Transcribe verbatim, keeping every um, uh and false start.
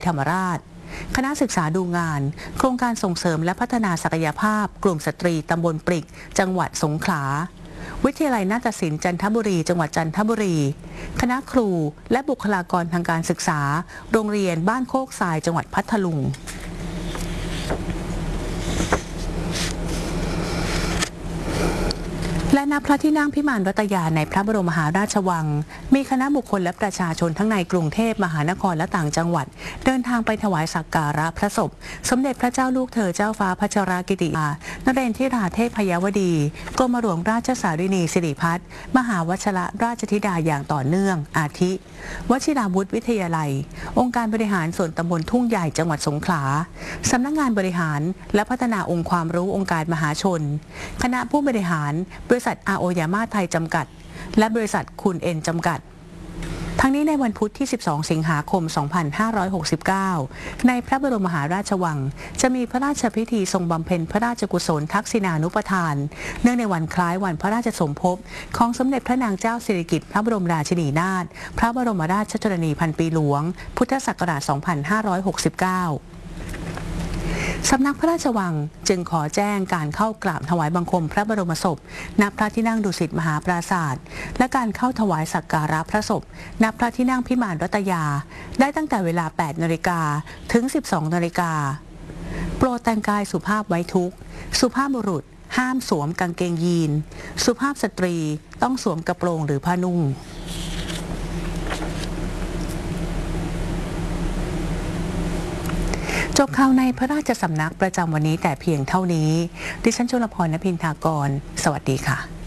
ธรรมราชคณะศึกษาดูงานโครงการส่งเสริมและพัฒนาศักยภาพกลุ่มสตรีตำบลปริกจังหวัดสงขลาวิทยาลัยนาฏศิลป์จันทบุรีจังหวัดจันทบุรีคณะครูและบุคลากรทางการศึกษาโรงเรียนบ้านโคกทรายจังหวัดพัทลุงและณพระที่นั่งพิมานรัตยาในพระบรมมหาราชวังมีคณะบุคคลและประชาชนทั้งในกรุงเทพมหานครและต่างจังหวัดเดินทางไปถวายสักการะพระศพสมเด็จพระเจ้าลูกเธอเจ้าฟ้าพัชรกิติยานเรนทิราเทพยวดีกรมหลวงราชสารินีสิริพัฒน์มหาวชิรราชธิดาอย่างต่อเนื่องอาทิวชิราวุธวิทยาลัยองค์การบริหารส่วนตำบลทุ่งใหญ่จังหวัดสงขลาสำนักงานบริหารและพัฒนาองค์ความรู้องค์การมหาชนคณะผู้บริหารบริษัทอาโอยาม่าไทยจำกัดและบริษัทคุณเอ็นจำกัดทั้งนี้ในวันพุธที่สิบสองสิงหาคมสองพันห้าร้อยหกสิบเก้าในพระบรมมหาราชวังจะมีพระราชพิธีทรงบำเพ็ญพระราชกุศลทักษิณานุปทานเนื่องในวันคล้ายวันพระราชสมภพของสมเด็จพระนางเจ้าสิริกิติ์พระบรมราชินีนาถพระบรมราชชนนีพันปีหลวงพุทธศักราชสองพันห้าร้อยหกสิบเก้าสำนักพระราชวังจึงขอแจ้งการเข้ากราบถวายบังคมพระบรมศพณพระที่นั่งดุสิตมหาปราสาทและการเข้าถวายสักการะพระศพณพระที่นั่งพิมานรัตยาได้ตั้งแต่เวลา แปดนาฬิกา ถึง สิบสองนาฬิกาโปรดแต่งกายสุภาพไว้ทุกข์สุภาพบุรุษห้ามสวมกางเกงยีนสุภาพสตรีต้องสวมกระโปรงหรือผ้านุ่งจบข่าวในพระราชสำนักประจำวันนี้แต่เพียงเท่านี้ดิฉันชลพร ณ พินทากรสวัสดีค่ะ